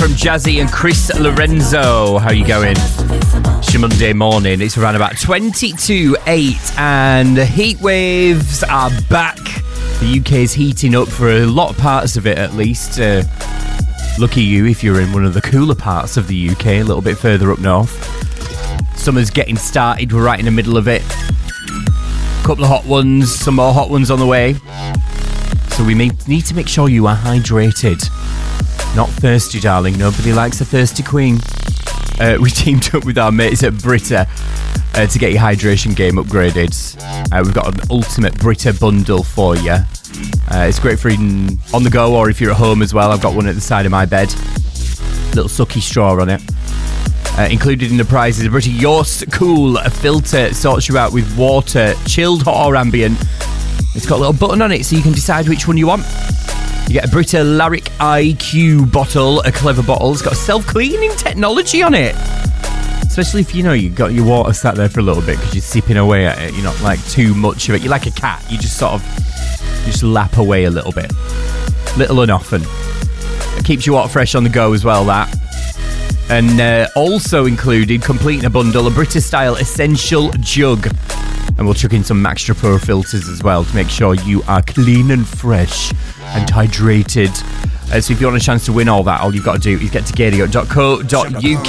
from Jazzy and Chris Lorenzo. How you going? It's your Monday morning. It's around about 22:08 and heat waves are back. The UK is heating up for a lot of parts of it, at least. Lucky you if you're in one of the cooler parts of the UK, a little bit further up north. Summer's getting started. We're right in the middle of it. Couple of hot ones, some more hot ones on the way. So we need to make sure you are hydrated. Not thirsty, darling. Nobody likes a thirsty queen. We teamed up with our mates at Brita to get your hydration game upgraded. We've got an ultimate Brita bundle for you. It's great for eating on the go or if you're at home as well. I've got one at the side of my bed. Little sucky straw on it. Included in the prize is a Brita Yost Cool filter. Sorts you out with water, chilled, hot or ambient. It's got a little button on it so you can decide which one you want. You get a Brita Lyric IQ bottle, a clever bottle. It's got self-cleaning technology on it. Especially if, you got your water sat there for a little bit because you're sipping away at it. You're not like too much of it. You're like a cat. You just sort of just lap away a little bit. Little and often. It keeps your water fresh on the go as well, that. And also included, completing a bundle, a Brita Style Essential Jug. And we'll chuck in some Maxtra Pro filters as well to make sure you are clean and fresh and hydrated. So if you want a chance to win all that, all you've got to do is get to gadio.co.uk.